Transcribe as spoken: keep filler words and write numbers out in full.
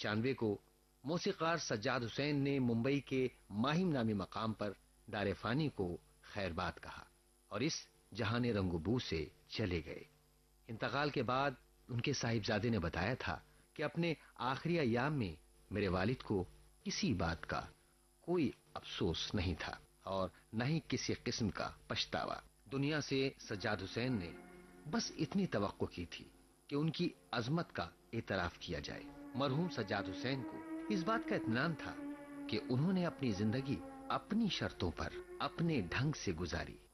पचानवे को मौसीकार सज्जाद हुसैन ने मुंबई के माहिम नामी मकाम पर दारे फानी को खैरबाद कहा और इस जहाने रंगूबू से चले गए। इंतकाल के बाद उनके साहिबजादे ने बताया था कि अपने आखिरी अय्याम में मेरे वालिद को किसी बात का कोई अफसोस नहीं था और न ही किसी किस्म का पछतावा। दुनिया से सज्जाद हुसैन ने बस इतनी तवक्को की थी कि उनकी अजमत का एतराफ किया जाए। मरहूम सज्जाद हुसैन को इस बात का इत्मीनान था कि उन्होंने अपनी जिंदगी अपनी शर्तों पर अपने ढंग से गुजारी।